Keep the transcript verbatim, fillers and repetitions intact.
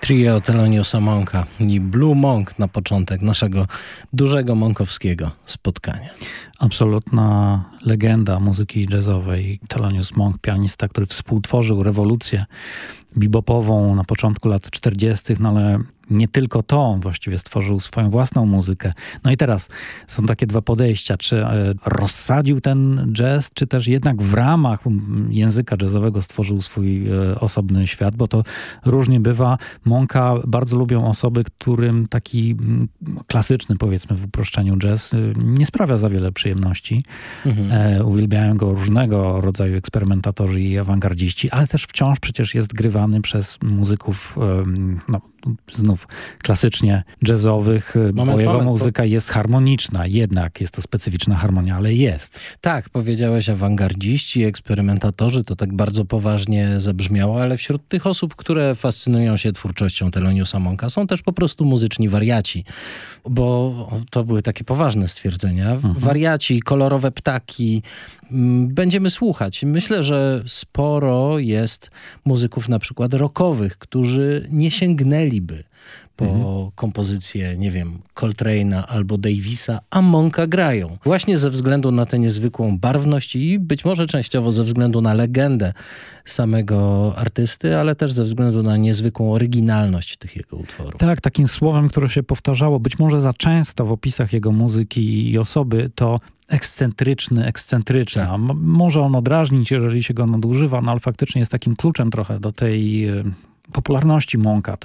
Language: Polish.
Trio Theloniousa Monka i Blue Monk na początek naszego dużego monkowskiego spotkania. Absolutna legenda muzyki jazzowej. Thelonious Monk, pianista, który współtworzył rewolucję bebopową na początku lat czterdziestych, no ale nie tylko to, on właściwie stworzył swoją własną muzykę. No i teraz są takie dwa podejścia, czy rozsadził ten jazz, czy też jednak w ramach języka jazzowego stworzył swój osobny świat, bo to różnie bywa. Monka bardzo lubią osoby, którym taki klasyczny, powiedzmy w uproszczeniu, jazz nie sprawia za wiele przyjemności. Mhm. E, uwielbiają go różnego rodzaju eksperymentatorzy i awangardziści, ale też wciąż przecież jest grywany przez muzyków, e, no znów klasycznie jazzowych, moment, bo jego moment, muzyka to... jest harmoniczna, jednak jest to specyficzna harmonia, ale jest. Tak, powiedziałeś awangardziści, eksperymentatorzy, to tak bardzo poważnie zabrzmiało, ale wśród tych osób, które fascynują się twórczością Theloniousa Monka, są też po prostu muzyczni wariaci, bo to były takie poważne stwierdzenia. Mhm. Wariaci, kolorowe ptaki, będziemy słuchać. Myślę, że sporo jest muzyków na przykład rockowych, którzy nie sięgnęliby po mhm. kompozycję, nie wiem, Coltrane'a albo Davisa, a Monka grają. Właśnie ze względu na tę niezwykłą barwność i być może częściowo ze względu na legendę samego artysty, ale też ze względu na niezwykłą oryginalność tych jego utworów. Tak, takim słowem, które się powtarzało być może za często w opisach jego muzyki i osoby, to ekscentryczny, ekscentryczna. Tak. M- może ono drażnić, jeżeli się go nadużywa, no ale faktycznie jest takim kluczem trochę do tej popularności Monka.